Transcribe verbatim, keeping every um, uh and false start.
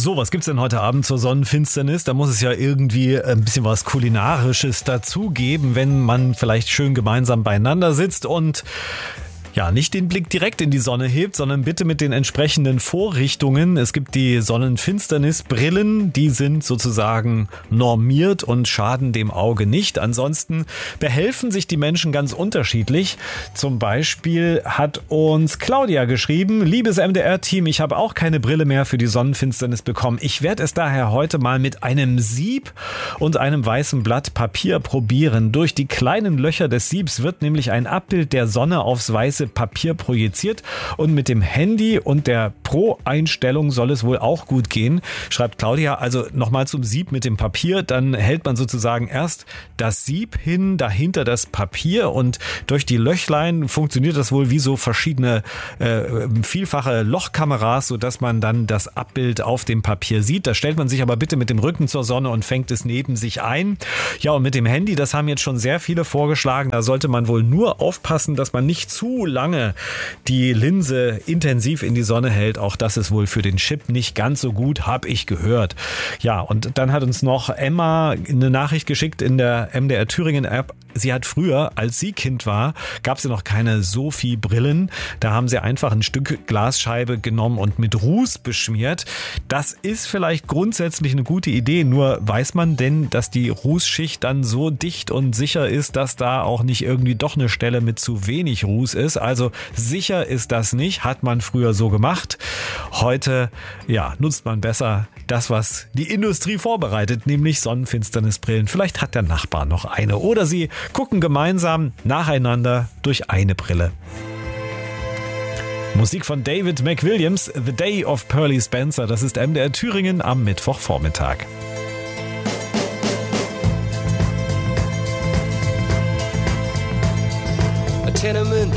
So, was gibt's denn heute Abend zur Sonnenfinsternis? Da muss es ja irgendwie ein bisschen was Kulinarisches dazugeben, wenn man vielleicht schön gemeinsam beieinander sitzt und ja, nicht den Blick direkt in die Sonne hebt, sondern bitte mit den entsprechenden Vorrichtungen. Es gibt die Sonnenfinsternisbrillen, die sind sozusagen normiert und schaden dem Auge nicht. Ansonsten behelfen sich die Menschen ganz unterschiedlich. Zum Beispiel hat uns Claudia geschrieben: Liebes M D R-Team, ich habe auch keine Brille mehr für die Sonnenfinsternis bekommen. Ich werde es daher heute mal mit einem Sieb und einem weißen Blatt Papier probieren. Durch die kleinen Löcher des Siebs wird nämlich ein Abbild der Sonne aufs weiße Papier projiziert und mit dem Handy und der Pro-Einstellung soll es wohl auch gut gehen, schreibt Claudia. Also nochmal zum Sieb mit dem Papier, dann hält man sozusagen erst das Sieb hin, dahinter das Papier und durch die Löchlein funktioniert das wohl wie so verschiedene äh, vielfache Lochkameras, sodass man dann das Abbild auf dem Papier sieht. Da stellt man sich aber bitte mit dem Rücken zur Sonne und fängt es neben sich ein. Ja, und mit dem Handy, das haben jetzt schon sehr viele vorgeschlagen, da sollte man wohl nur aufpassen, dass man nicht zu lange die Linse intensiv in die Sonne hält. Auch das ist wohl für den Chip nicht ganz so gut, habe ich gehört. Ja, und dann hat uns noch Emma eine Nachricht geschickt in der M D R Thüringen App. Sie hat früher, als sie Kind war, gab es ja noch keine Sophie-Brillen. Da haben sie einfach ein Stück Glasscheibe genommen und mit Ruß beschmiert. Das ist vielleicht grundsätzlich eine gute Idee, nur weiß man denn, dass die Rußschicht dann so dicht und sicher ist, dass da auch nicht irgendwie doch eine Stelle mit zu wenig Ruß ist. Also sicher ist das nicht, hat man früher so gemacht. Heute, ja, nutzt man besser das, was die Industrie vorbereitet, nämlich Sonnenfinsternisbrillen. Vielleicht hat der Nachbar noch eine oder sie gucken gemeinsam nacheinander durch eine Brille. Musik von David McWilliams, The Day of Pearly Spencer. Das ist M D R Thüringen am Mittwochvormittag. A tenement